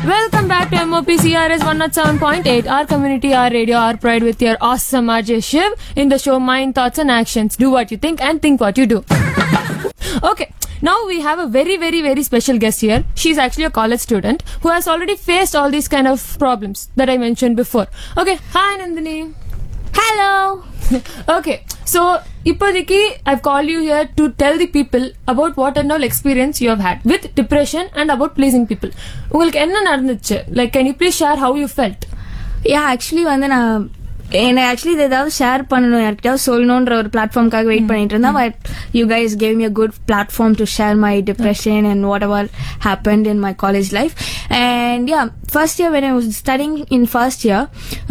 Welcome back to MOP CRS 107.8, our community, our radio, our pride, with your awesome RJ Shiv in the show Mind, Thoughts and Actions. Do what you think and think what you do. Okay, now we have a very, very, very special guest here. She's actually a college student who has already faced all these kind of problems that I mentioned before. Okay, hi Nandini. Hello. Okay, so Ipadiki, I've called you here to tell the people about what and all experience you have had with depression and about pleasing people. உங்களுக்கு என்ன நடந்துச்சு? Like, can you please share how you felt? Actually வந்து நான் actually இது ஏதாவது share பண்ணணும், யார்கிட்டயாவது சொல்லணும்ன்ற ஒரு பிளாட்ஃபார்முக்காக வெயிட் பண்ணிட்டு இருந்தேன். But you guys gave me a good platform to share my depression and what ever happened in my college life. And yeah, first year when I was studying in first year,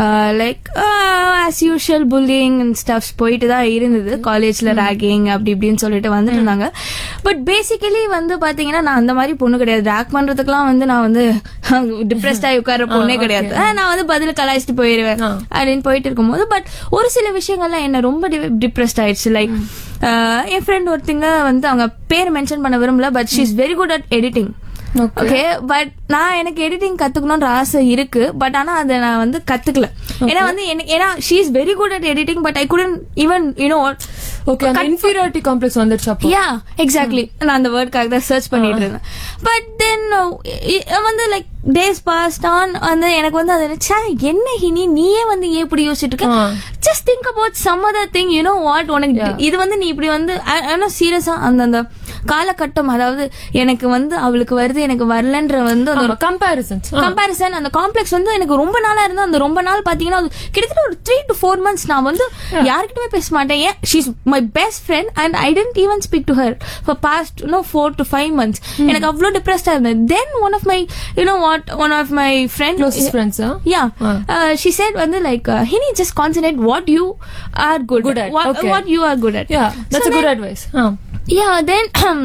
as usual bullying and stuff போயிட்டு தான் இருந்தது. காலேஜ்ல ragging அப்படி இப்படின்னு சொல்லிட்டு வந்துட்டு இருந்தாங்க. But basically வந்து பாத்தீங்கன்னா நான் அந்த மாதிரி பொண்ணு கிடையாது. ரேக் பண்றதுக்குலாம் வந்து நான் வந்து டிப்ரெஸ்ட் ஆகி உட்கார பொண்ணே கிடையாது. நான் வந்து பதில் கலாய்ச்சிட்டு போயிருவேன் அப்படின்னு போயிட்டு இருக்கும்போது, பட் ஒரு சில விஷயங்கள்லாம் என்ன ரொம்ப டிப்ரெஸ்ட் ஆயிடுச்சு. லைக் என் ஃப்ரெண்ட் ஒருத்தங்க வந்து அவங்க பேர் மென்ஷன் பண்ண விரும்பல, but she is very good at editing. Okay, but நான் எனக்கு எடிட்டிங் கத்துக்கணும்ன்ற ஆசை இருக்கு, பட் ஆனா அதை நான் வந்து கத்துக்கல. ஏன்னா வந்து ஏன்னா she is very good at editing, but I couldn't even inferiority complex வந்துருச்சு அப்போ. யா எக்ஸாக்ட்லி, நான் அந்த வேர்டுக்காக தான் சர்ச் பண்ணிட்டு இருந்தேன். பட் தென் வந்து லைக் டேஸ் பாஸ்ட் ஆன் வந்து எனக்கு வந்து அது என்ன ஹினி நீயே வந்து ஏன் இப்படி யோசிச்சுட்டு இருக்க, just think about some other thing, you know what, உனக்கு இது வந்து நீ இப்படி வந்து சீரியஸா அந்த காலகட்டம், அதாவது எனக்கு வந்து அவளுக்கு வருது எனக்கு வரலன்ற வந்து கம்பேரிசன் அந்த காம்ப்ளெக்ஸ் வந்து எனக்கு ரொம்ப நாளா இருந்தா. அந்த ரொம்ப நாள் பாத்தீங்கன்னா கிட்டத்தட்ட ஒரு 3 to 4 months நான் வந்து யாருக்கிட்டமே பேச மாட்டேன். She is my best friend and I didn't even speak to her for past 4 to 5 months. எனக்கு அவ்வளவு டிப்ரெஸ்டா இருந்தேன். தென் one of my closest friends, she said வந்து like Hini, just concentrate what you are good at. What you are good at. Yeah, that's a good advice. then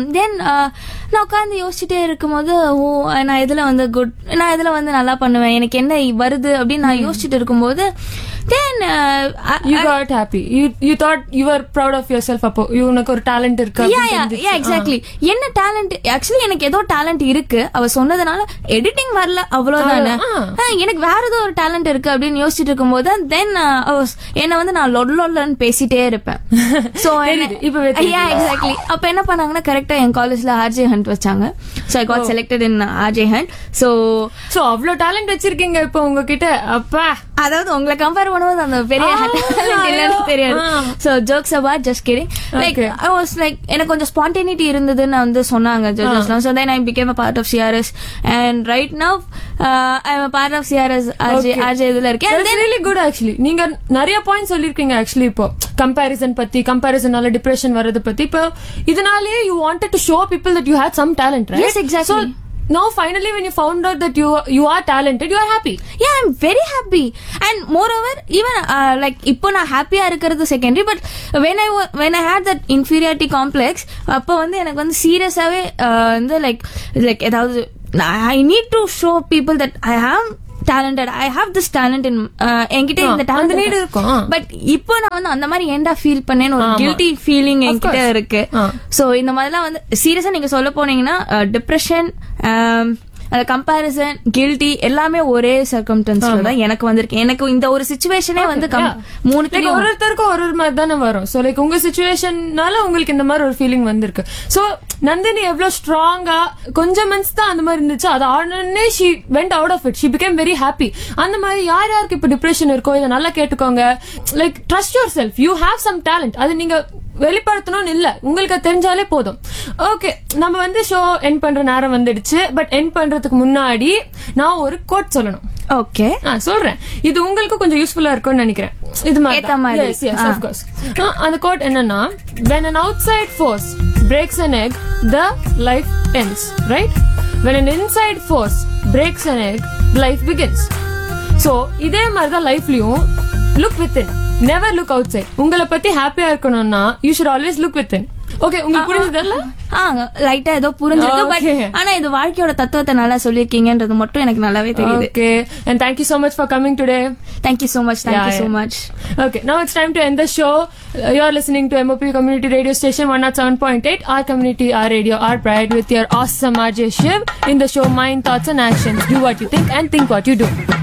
நான் உட்காந்து யோசிச்சுட்டே இருக்கும்போது, நான் இதுல வந்து நல்லா பண்ணுவேன், எனக்கு என்ன வருது அப்படின்னு நான் யோசிச்சுட்டு இருக்கும்போது, then you got happy. You thought you were proud of yourself. அப்போ உனக்கு ஒரு டாலண்ட் இருக்கு. yeah exactly. என்ன டாலண்ட், ஆக்சுவலி எனக்கு ஏதோ டாலண்ட் இருக்கு, அவ சொன்னதுனால எடிட்டிங் வரல அவ்வளவுதானே, எனக்கு வேற ஏதோ ஒரு டாலண்ட் இருக்கு அப்படின்னு யோசிச்சுட்டு இருக்கும்போது, தென் என்ன வந்து நான் லொல்லன்னு பேசிட்டே இருப்பேன். So exactly. அப்ப என்ன பண்ணாங்கன்னா, கரெக்டா என் காலேஜ்ல ஆர்ஜே ஹண்ட் வச்சாங்க. So I got selected in RJ hunt. So அவ்வளவு டாலண்ட் வச்சிருக்கீங்க இப்போ உங்ககிட்ட. அப்பா, அதாவது உங்களை கம்பேர் பண்ணும்போது அந்த பெரிய இல்லன்னு தெரியாது. So jokes about, just kidding. Like I was like எனக்கு கொஞ்சம் ஸ்பான்டேனிட்டி இருந்ததுன்னு வந்து சொன்னாங்க ஜட்ஜஸ்லாம். So then I became a part of CRS and right now I am a part of CRS. RJ இதுல இருக்கேன். That's really good actually. நீங்க நிறைய point சொல்லிருக்கீங்க ஆக்சுவலி. இப்போ கம்பேரிசனால டிப்ரெஷன் வரது பத்தி, இப்போ இதனாலே you wanted to show people that you had some talent, right? Yes, exactly. So now finally when you found out that you are talented, you are happy. Yeah, I'm very happy. And moreover, even like இப்போ நான் ஹாப்பியா இருக்கிறது secondary, but when I had that inferiority complex, அப்போ வந்து எனக்கு வந்து சீரியஸாவே வந்து like ஏதாவது I need to show people that I am talented, I have this talent in என்கிட்ட இந்த talent இருக்கும். பட் இப்போ நான் வந்து அந்த மாதிரி ஏண்டா ஃபீல் பண்ணேன்னு ஒரு கில்ட்டி ஃபீலிங் என்கிட்ட இருக்கு. சோ இந்த மாதிரிலாம் வந்து சீரியஸா நீங்க சொல்ல போனீங்கன்னா டிப்ரெஷன், கம்பேரிசன், கில்ட்டி எல்லாமே ஒரே சர்க்கம்ஸ்டன்ஸ்ல தான் எனக்கு வந்திருக்கு. எனக்கு இந்த ஒரு சிச்சுவேஷனே வந்து மூணுத்துலயும் ஒருத்தருக்கும் ஒரு மாதிரி தானே வரும். சோ லைக் உங்க சிச்சுவேஷன்னால உங்களுக்கு இந்த மாதிரி ஒரு ஃபீலிங் வந்திருக்கு. சோ நந்தினி எவ்வளவு ஸ்ட்ராங்கா கொஞ்சம் மந்த்ஸ் தான் அந்த மாதிரி இருந்துச்சு, அது ஆனே she went out of it, she became very happy. அந்த மாதிரி யாருக்கு இப்ப டிப்ரெஷன் இருக்கோ இதை நல்லா கேட்டுக்கோங்க. Like trust your self, you have some talent. அது நீங்க வெளிப்படுத்தணும்னு இல்ல, உங்களுக்கு தெரிஞ்சாலே போதும். ஓகே, நம்ம வந்து ஷோ எண்ட் பண்ற நேரம் வந்துடுச்சு. பட் எண்ட் பண்றதுக்கு முன்னாடி நான் ஒரு கோட் சொல்லணும். ஓகே, சொல்றேன். இது உங்களுக்கு கொஞ்சம் யூஸ்ஃபுல்லா இருக்கும்னு நினைக்கிறேன். இது மாதிரி of course. அந்த கோட் என்னன்னா, when an outside force breaks an egg, the life ends, right? When an inside force breaks an egg, life begins. So இதே மாதிரி தான் லைஃப்லயும், look within, never look outside. உங்களை பத்தி ஹாப்பியா இருக்கணும்னா you should always look within. Okay, உங்களுக்கு புரிஞ்சதல்ல? லைட்டா ஏதோ புரிஞ்சிருக்கு. But Okay. ஆனா இது வாழ்க்கையோட தத்துவத்தை நல்லா சொல்லிருக்கீங்கன்றது மட்டும் எனக்கு நல்லாவே தெரியுது. Okay, and thank you so much for coming today. Thank you so much. Thank you so much. Okay, now it's time to end the show. You're listening to MOP Community Radio Station 107.8, our community, our radio, our pride, with your awesome RJ Shiv in the show Mind, Thoughts and Actions. Do what you think and think what you do.